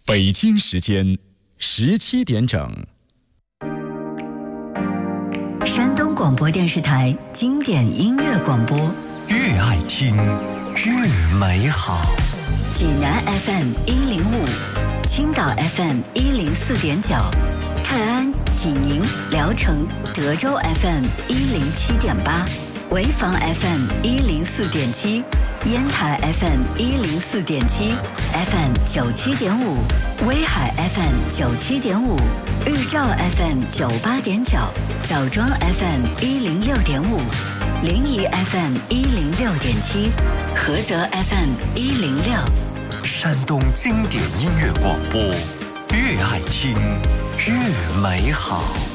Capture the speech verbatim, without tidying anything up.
北京时间十七点整。 山东广播电视台经典音乐广播， 越爱听越美好。 济南 F M 一零五，青岛 F M 一零四点九，泰安、济宁、聊城、德州 F M 一零七点八，潍坊 F M 一零四点七，烟台 F M 一零四点七 ，F M 九七点五，威海 F M 九七点五，日照 F M 九八点九，枣庄 F M 一零六点五，临沂 F M 一零六点七，菏泽 F M 一零六。 山东经典音乐广播，越爱听越美好。